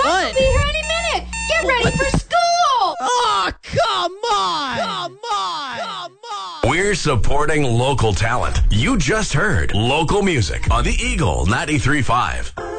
bus will be here any minute. Get ready for school. Oh, come on. Come on. Come on. We're supporting local talent. You just heard local music on the Eagle 93.5.